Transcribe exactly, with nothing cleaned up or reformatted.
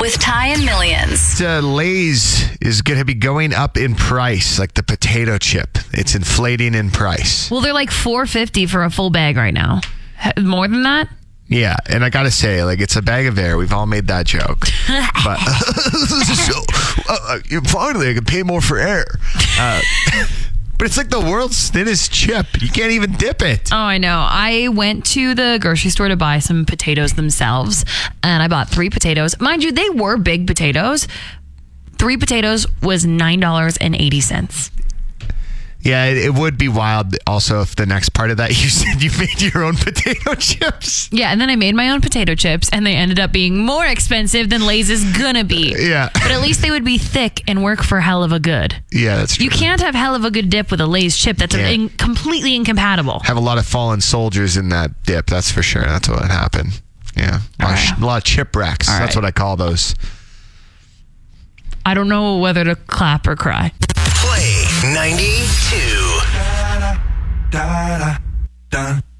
with Ty and Millions. Uh, Lay's is going to be going up in price, like the potato chip. It's inflating in price. Well, they're like four fifty for a full bag right now. More than that? Yeah, and I gotta say, like, it's a bag of air. We've all made that joke. But so, uh, finally, I can pay more for air. Uh, but it's like the world's thinnest chip. You can't even dip it. Oh, I know. I went to the grocery store to buy some potatoes themselves, and I bought three potatoes. Mind you, they were big potatoes. Three potatoes was nine dollars and eighty cents. Yeah, it, it would be wild also if the next part of that you said you made your own potato chips. Yeah, and then I made my own potato chips, and they ended up being more expensive than Lay's is gonna be. Yeah. But at least they would be thick and work for hell of a good. Yeah, that's true. You can't have hell of a good dip with a Lay's chip. That's Yeah. in, completely incompatible. Have a lot of fallen soldiers in that dip, that's for sure. That's what happened. Yeah. A lot, All right. of, a lot of chip wrecks. All That's right. what I call those. I don't know whether to clap or cry. Play ninety-two. Da, da, da, da.